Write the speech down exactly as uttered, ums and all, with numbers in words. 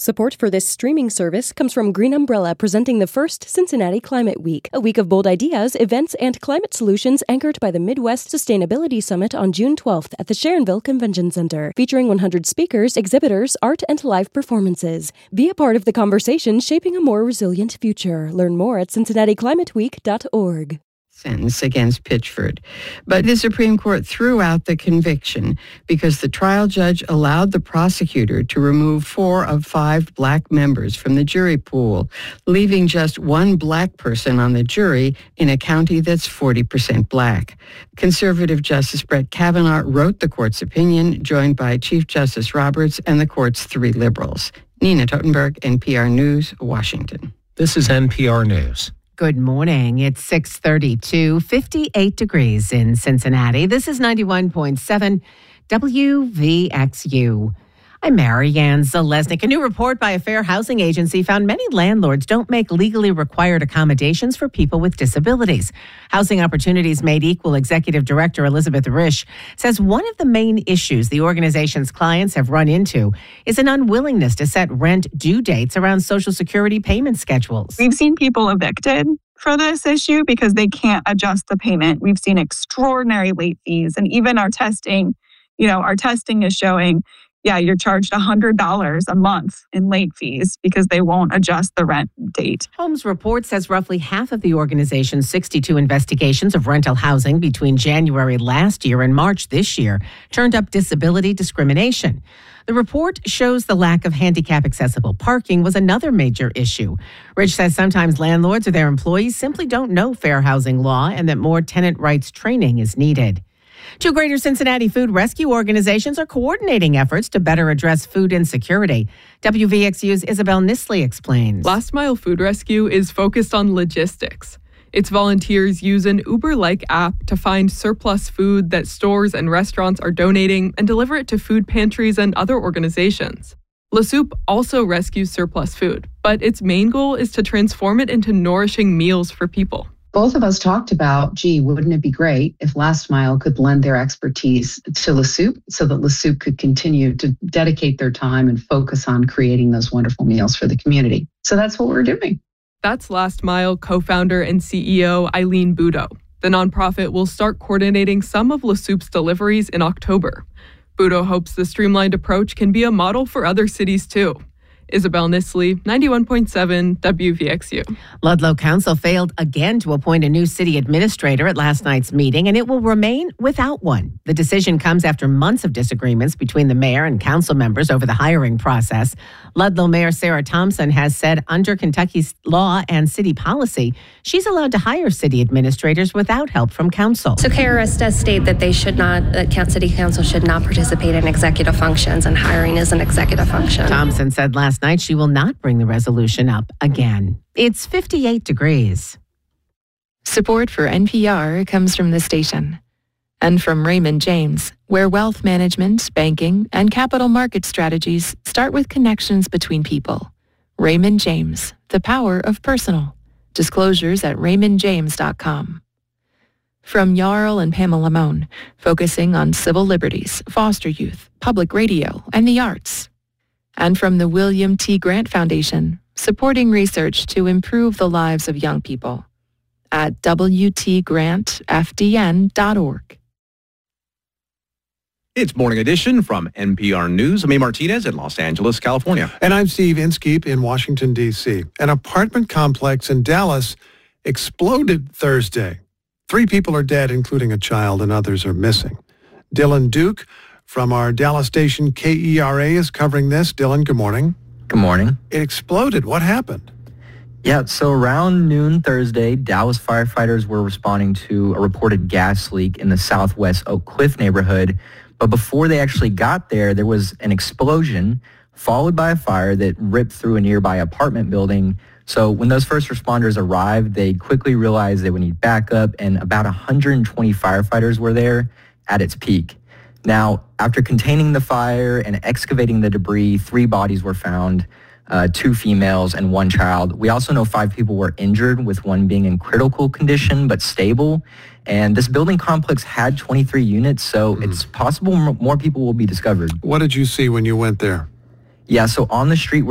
Support for this streaming service comes from Green Umbrella, presenting the first Cincinnati Climate Week, a week of bold ideas, events, and climate solutions anchored by the Midwest Sustainability Summit on June twelfth at the Sharonville Convention Center, featuring one hundred speakers, exhibitors, art, and live performances. Be a part of the conversation shaping a more resilient future. Learn more at cincinnati climate week dot org. Sentence against Pitchford. But the Supreme Court threw out the conviction because the trial judge allowed the prosecutor to remove four of five black members from the jury pool, leaving just one black person on the jury in a county that's forty percent black. Conservative Justice Brett Kavanaugh wrote the court's opinion, joined by Chief Justice Roberts and the court's three liberals. Nina Totenberg, N P R News, Washington. This is N P R News. Good morning. It's six thirty-two, fifty-eight degrees in Cincinnati. This is ninety-one point seven W V X U. I'm Marianne Zalesnik. A new report by a fair housing agency found many landlords don't make legally required accommodations for people with disabilities. Housing Opportunities Made Equal Executive Director Elizabeth Risch says one of the main issues the organization's clients have run into is an unwillingness to set rent due dates around Social Security payment schedules. We've seen people evicted for this issue because they can't adjust the payment. We've seen extraordinary late fees, and even our testing, you know, our testing is showing yeah, you're charged one hundred dollars a month in late fees because they won't adjust the rent date. Homes Report says roughly half of the organization's sixty-two investigations of rental housing between January last year and March this year turned up disability discrimination. The report shows the lack of handicap-accessible parking was another major issue. Rich says sometimes landlords or their employees simply don't know fair housing law and that more tenant rights training is needed. Two Greater Cincinnati food rescue organizations are coordinating efforts to better address food insecurity. W V X U's Isabel Nisley explains. Last Mile Food Rescue is focused on logistics. Its volunteers use an Uber-like app to find surplus food that stores and restaurants are donating and deliver it to food pantries and other organizations. La Soup also rescues surplus food, but its main goal is to transform it into nourishing meals for people. Both of us talked about, gee, wouldn't it be great if Last Mile could lend their expertise to La Soup so that La Soup could continue to dedicate their time and focus on creating those wonderful meals for the community. So that's what we're doing. That's Last Mile co-founder and C E O Eileen Budo. The nonprofit will start coordinating some of La Soup's deliveries in October. Budo hopes the streamlined approach can be a model for other cities too. Isabel Nisley, ninety-one point seven W V X U. Ludlow Council failed again to appoint a new city administrator at last night's meeting, and it will remain without one. The decision comes after months of disagreements between the mayor and council members over the hiring process. Ludlow Mayor Sarah Thompson has said under Kentucky's law and city policy, she's allowed to hire city administrators without help from council. So K R S does state that they should not, that city council should not participate in executive functions, and hiring is an executive function. Thompson said last night she will not bring the resolution up again. It's fifty-eight degrees. Support for N P R comes from the station and from Raymond James, where wealth management, banking, and capital market strategies start with connections between people. Raymond James, the power of personal. Disclosures at raymond james dot com. From Jarl and Pamela Moan, focusing on civil liberties, foster youth, public radio, and the arts. And from the William T. Grant Foundation, supporting research to improve the lives of young people at w t grant f d n dot org. It's Morning Edition from N P R News. I'm A. Martinez in Los Angeles, California. And I'm Steve Inskeep in Washington, D C An apartment complex in Dallas exploded Thursday. Three people are dead, including a child, and others are missing. Dylan Duke from our Dallas station K E R A is covering this. Dylan, good morning. Good morning. It exploded. What happened? Yeah, so around noon Thursday, Dallas firefighters were responding to a reported gas leak in the southwest Oak Cliff neighborhood. But before they actually got there, there was an explosion followed by a fire that ripped through a nearby apartment building. So when those first responders arrived, they quickly realized they would need backup, and about one hundred twenty firefighters were there at its peak. Now, after containing the fire and excavating the debris, three bodies were found, uh, two females and one child. We also know five people were injured, with one being in critical condition but stable. And this building complex had twenty-three units, so mm. it's possible more people will be discovered. What did you see when you went there? Yeah, so on the street